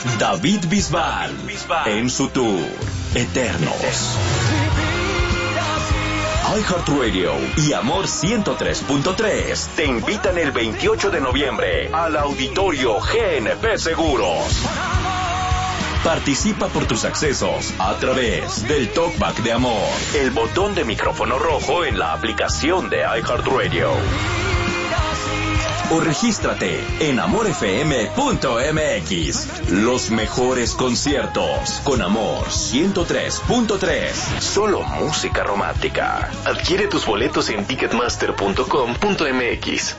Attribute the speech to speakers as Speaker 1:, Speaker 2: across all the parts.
Speaker 1: David Bisbal en su tour Eternos. iHeartRadio y Amor 103.3 te invitan el 28 de noviembre al Auditorio GNP Seguros. Participa por tus accesos a través del Talkback de Amor, el botón de micrófono rojo en la aplicación de iHeartRadio. O regístrate en amorfm.mx. Los mejores conciertos con Amor 103.3. Solo música romántica. Adquiere tus boletos en ticketmaster.com.mx.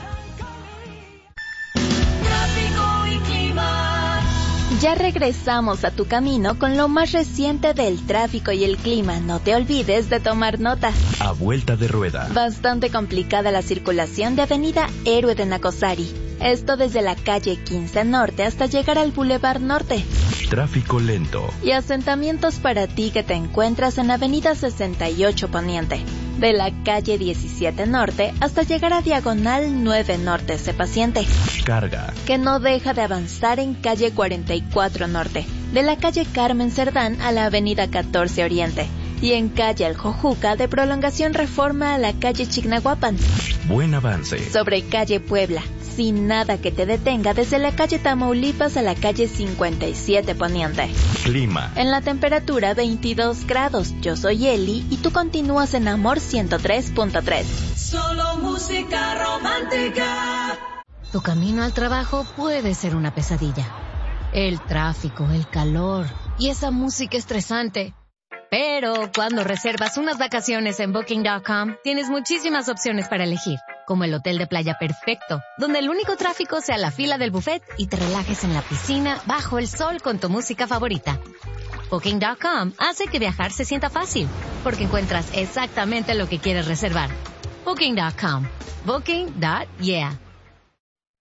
Speaker 2: Ya regresamos a tu camino con lo más reciente del tráfico y el clima. No te olvides de tomar nota.
Speaker 1: A vuelta de rueda.
Speaker 2: Bastante complicada la circulación de Avenida Héroe de Nacosari. Esto desde la calle 15 Norte hasta llegar al Boulevard Norte.
Speaker 1: Tráfico lento.
Speaker 2: Y asentamientos para ti que te encuentras en Avenida 68 Poniente. De la calle 17 Norte hasta llegar a Diagonal 9 Norte, sé paciente.
Speaker 1: Carga.
Speaker 2: Que no deja de avanzar en calle 44 Norte. De la calle Carmen Cerdán a la avenida 14 Oriente. Y en calle Aljojuca de prolongación Reforma a la calle Chignahuapan.
Speaker 1: Buen avance.
Speaker 2: Sobre calle Puebla, sin nada que te detenga desde la calle Tamaulipas a la calle 57 Poniente.
Speaker 1: Clima.
Speaker 2: En la temperatura 22 grados. Yo soy Eli y tú continúas en Amor 103.3.
Speaker 3: Solo música romántica.
Speaker 4: Tu camino al trabajo puede ser una pesadilla. El tráfico, el calor y esa música estresante. Pero cuando reservas unas vacaciones en Booking.com, tienes muchísimas opciones para elegir, como el hotel de playa perfecto, donde el único tráfico sea la fila del buffet y te relajes en la piscina bajo el sol con tu música favorita. Booking.com hace que viajar se sienta fácil, porque encuentras exactamente lo que quieres reservar. Booking.com. Booking.yeah.